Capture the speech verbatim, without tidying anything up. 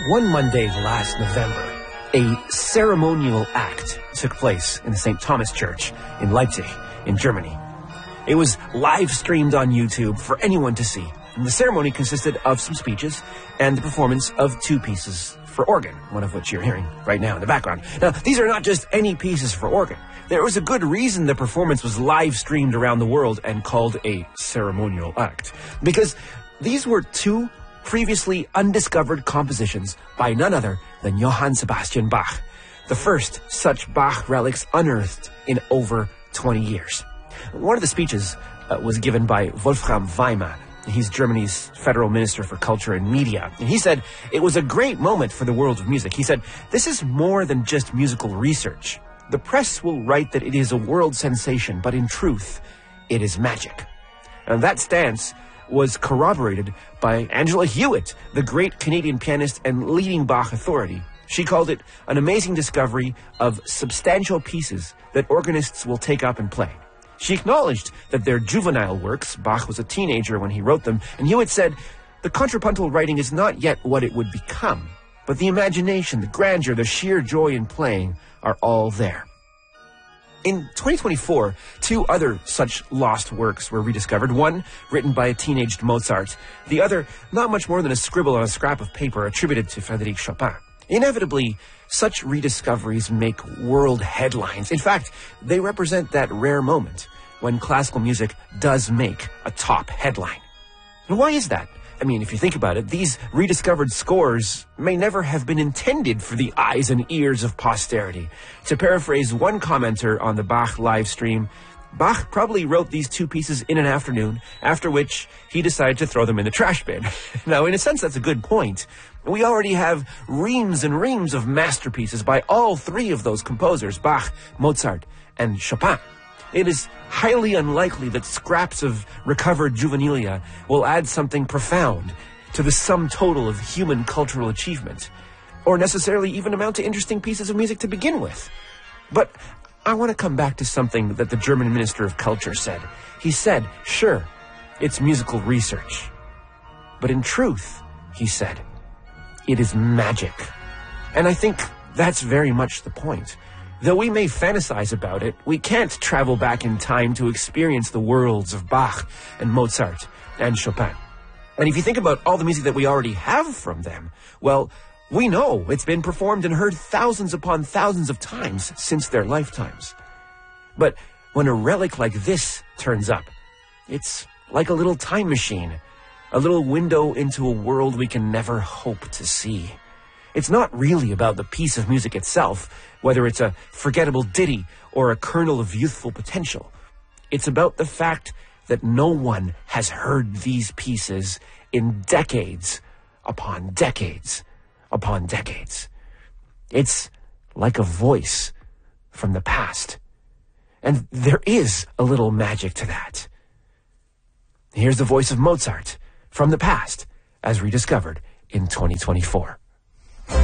One Monday last November, a ceremonial act took place in the Saint Thomas Church in Leipzig, in Germany. It was live streamed on YouTube for anyone to see. And the ceremony consisted of some speeches and the performance of two pieces for organ, one of which you're hearing right now in the background. Now, these are not just any pieces for organ. There was a good reason the performance was live streamed around the world and called a ceremonial act. Because these were two previously undiscovered compositions by none other than Johann Sebastian Bach, the first such Bach relics unearthed in over twenty years. One of the speeches uh, was given by Wolfram Weimar. He's Germany's federal minister for culture and media. And he said, it was a great moment for the world of music. He said, this is more than just musical research. The press will write that it is a world sensation, but in truth, it is magic. And that stance was corroborated by Angela Hewitt, the great Canadian pianist and leading Bach authority. She called it an amazing discovery of substantial pieces that organists will take up and play. She acknowledged that they're juvenile works. Bach was a teenager when he wrote them, and Hewitt said, the contrapuntal writing is not yet what it would become, but the imagination, the grandeur, the sheer joy in playing are all there. In twenty twenty-four, two other such lost works were rediscovered, one written by a teenaged Mozart, the other not much more than a scribble on a scrap of paper attributed to Frédéric Chopin. Inevitably, such rediscoveries make world headlines. In fact, they represent that rare moment when classical music does make a top headline. And why is that? I mean, if you think about it, these rediscovered scores may never have been intended for the eyes and ears of posterity. To paraphrase one commenter on the Bach live stream, Bach probably wrote these two pieces in an afternoon, after which he decided to throw them in the trash bin. Now, in a sense, that's a good point. We already have reams and reams of masterpieces by all three of those composers, Bach, Mozart, and Chopin. It is highly unlikely that scraps of recovered juvenilia will add something profound to the sum total of human cultural achievement, or necessarily even amount to interesting pieces of music to begin with. But I want to come back to something that the German Minister of Culture said. He said, sure, it's musical research. But in truth, he said, it is magic. And I think that's very much the point. Though we may fantasize about it, we can't travel back in time to experience the worlds of Bach and Mozart and Chopin. And if you think about all the music that we already have from them, well, we know it's been performed and heard thousands upon thousands of times since their lifetimes. But when a relic like this turns up, it's like a little time machine, a little window into a world we can never hope to see. It's not really about the piece of music itself, whether it's a forgettable ditty or a kernel of youthful potential. It's about the fact that no one has heard these pieces in decades upon decades upon decades. It's like a voice from the past. And there is a little magic to that. Here's the voice of Mozart from the past as rediscovered in twenty twenty-four.